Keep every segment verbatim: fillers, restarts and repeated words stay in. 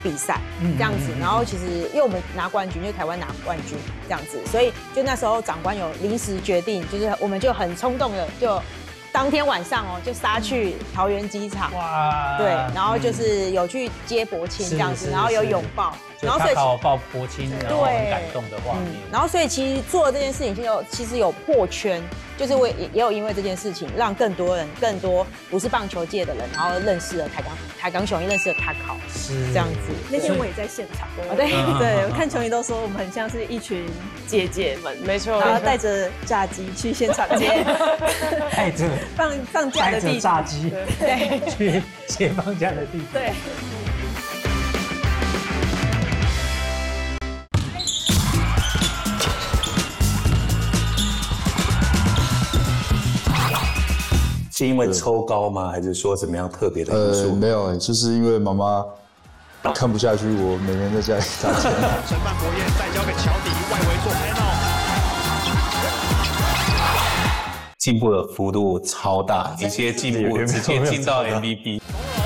比赛这样子，然后其实因为我们拿冠军，就台湾拿冠军这样子，所以就那时候长官有临时决定，就是我们就很冲动的就。当天晚上哦，就杀去桃园机场，哇，对，然后就是有去接柏青这样子，然后有拥抱， 然后所以他抱柏青，然后很感动的画面。 然后所以其实做了这件事情，就有其实有破圈，就是我也也有因为这件事情，让更多人、更多不是棒球界的人，然后认识了台钢台钢雄鹰，认识了他考，是这样子。 那天我也在现场， 对对，我看球迷都说我们很像是一群姐姐们， 没错， 然后带着炸鸡去现场接， 带着。 放放假的地方，炸鸡，对，去接放假的地方， 对。 是因为抽高吗？还是说怎么样特别的因素？ 呃，没有，就是因为妈妈看不下去，我每天在家里打钱。 陈范国燕再交给乔迪，外围做开闹。 进步的幅度超大，一些进步直接进到 M V P。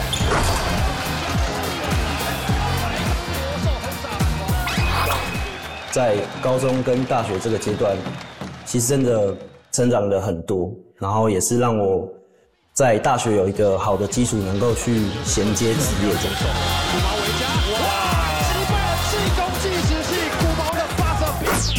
在高中跟大学这个阶段，其实真的成长了很多，然后也是让我在大学有一个好的基础，能够去衔接职业这样。 古毛维嘉，哇！击败了气功计时器，古毛的发射。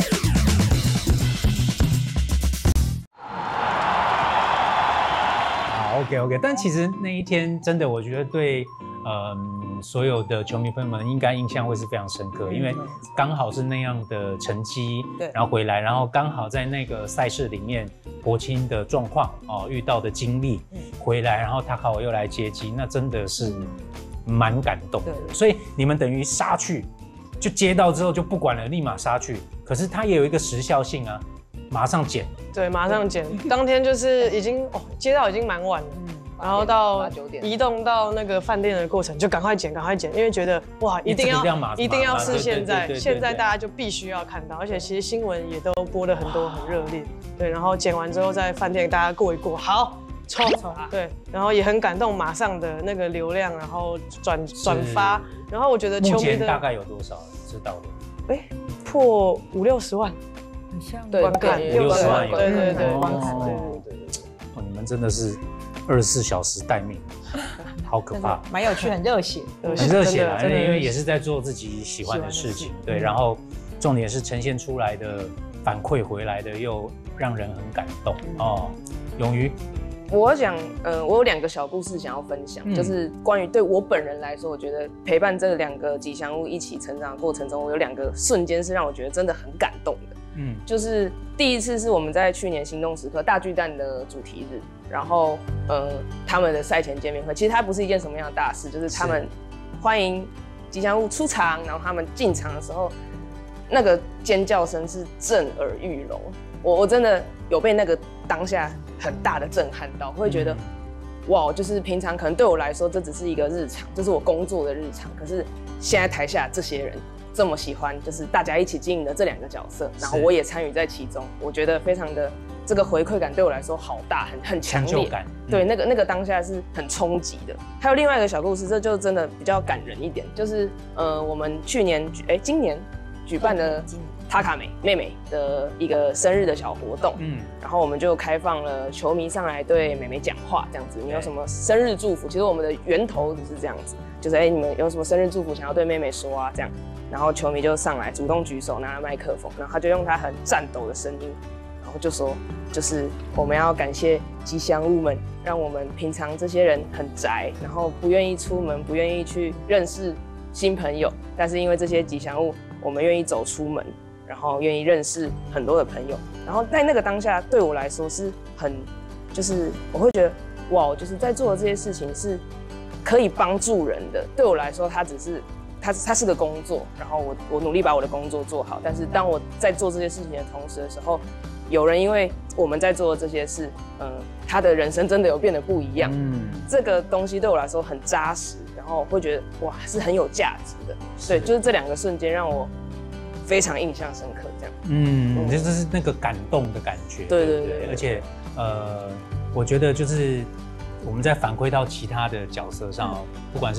OK OK， 但其实那一天真的，我觉得对，呃，所有的球迷朋友们应该印象会是非常深刻，因为刚好是那样的成绩，对，然后回来，然后刚好在那个赛事里面，柏青的状况哦，遇到的经历，回来，然后他考又来接机，那真的是蛮感动的。所以你们等于杀去，就接到之后就不管了，立马杀去。可是它也有一个时效性啊。马上剪， 对，马上剪。当天就是已经哦，接到已经蛮晚了，嗯、然后到移动到那个饭店的过程就赶快剪，赶快剪，因为觉得哇，一定要一定要是现在，现在大家就必须要看到，而且其实新闻也都播了很多，很热烈。对，然后剪完之后在饭店大家过一过，好冲，对，然后也很感动，马上的那个流量，然后转转发，然后我觉得球迷的大概有多少知道的？ 哎，破五六十万。对，观看六十万有， 对对对， 观看，对对对，哦，你们真的是二十四小时待命，好可怕， 蛮有趣，很热血， 很热血啊，因为也是在做自己喜欢的事情，对，然后重点是呈现出来的反馈回来的又让人很感动哦。勇于， 我想，呃，我有两个小故事想要分享，嗯、就是关于对我本人来说，我觉得陪伴这两个吉祥物一起成长的过程中，我有两个瞬间是让我觉得真的很感动的。嗯，就是第一次是我们在去年行动时刻大巨蛋的主题日，然后呃他们的赛前见面会，其实它不是一件什么样的大事，就是他们欢迎吉祥物出场，然后他们进场的时候，那个尖叫声是震耳欲聋，我我真的有被那个当下很大的震撼到，会觉得、嗯、哇，就是平常可能对我来说这只是一个日常，这是我工作的日常，可是现在台下这些人。这么喜欢，就是大家一起经营的这两个角色，然后我也参与在其中，我觉得非常的这个回馈感对我来说好大，很很强烈，感嗯、对，那个那个当下是很冲击的。还有另外一个小故事，这就真的比较感人一点，就是呃，我们去年哎今年举办的塔卡美妹妹的一个生日的小活动，嗯，然后我们就开放了球迷上来对妹妹讲话，这样子，你有什么生日祝福？其实我们的源头只是这样子，就是哎、欸、你们有什么生日祝福想要对妹妹说啊？这样。然后球迷就上来主动举手拿了麦克风，然后他就用他很颤抖的声音，然后就说，就是我们要感谢吉祥物们，让我们平常这些人很宅，然后不愿意出门，不愿意去认识新朋友，但是因为这些吉祥物，我们愿意走出门，然后愿意认识很多的朋友。然后在那个当下，对我来说是很，就是我会觉得，哇，就是在做的这些事情是可以帮助人的。对我来说，它只是。它它是个工作，然后我我努力把我的工作做好，但是当我在做这些事情的同时的时候，有人因为我们在做的这些事，嗯、呃，他的人生真的有变得不一样，嗯，这个东西对我来说很扎实，然后会觉得哇是很有价值的，对，就是这两个瞬间让我非常印象深刻，这样， 嗯，这就是那个感动的感觉， 对对 对, 对, 对， 而且呃，我觉得就是我们在反馈到其他的角色上，不管是